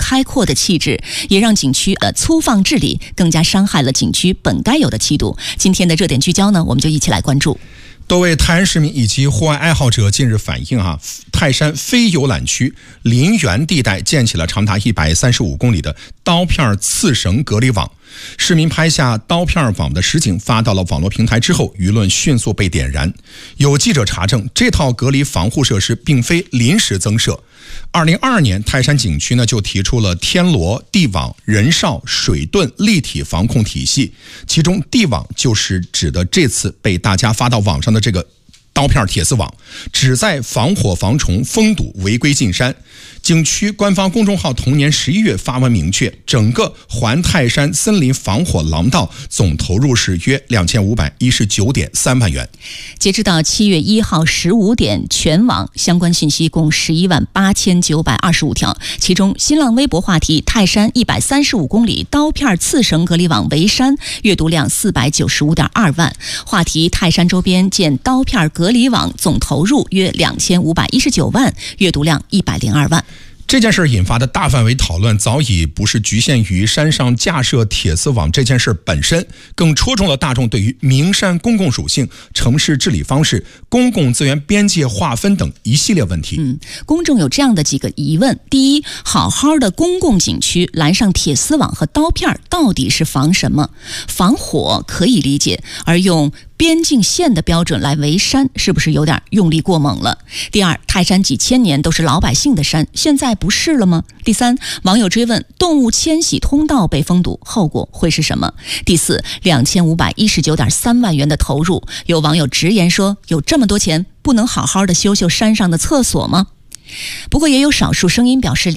开阔的气质，也让景区的粗放治理更加伤害了景区本该有的气度。今天的热点聚焦呢，我们就一起来关注。 多位泰安市民以及户外爱好者近日反映泰山非游览区林园地带建起了长达135公里的刀片刺绳隔离网。市民拍下刀片网的实景发到了网络平台之后，舆论迅速被点燃。有记者查证，这套隔离防护设施并非临时增设。2022年，泰山景区就提出了天罗、地网、人哨、水盾立体防控体系，其中地网就是指的这次被大家发到网上的这个刀片铁丝网，旨在防火防虫、封堵违规进山。景区官方公众号同年11月发文明确，整个环泰山森林防火廊道总投入是约2519.3万元。 截止到7月1号15点，全网相关信息共118925条，其中新浪微博话题泰山135公里刀片刺绳隔离网围山阅读量495.2万，话题泰山周边建刀片隔离网总投入约2519万，阅读量102万。 这件事引发的大范围讨论早已不是局限于山上架设铁丝网这件事本身，更戳中了大众对于名山公共属性、城市治理方式、公共资源边界划分等一系列问题。 公众有这样的几个疑问：第一，好好的公共景区拦上铁丝网和刀片到底是防什么？防火可以理解，而用边境线的标准来围山，是不是有点用力过猛了？第二，泰山几千年都是老百姓的山，现在不是了吗？第三，网友追问，动物迁徙通道被封堵，后果会是什么？第四，2519.3万元的投入，有网友直言说，有这么多钱，不能好好的修修山上的厕所吗？不过也有少数声音表示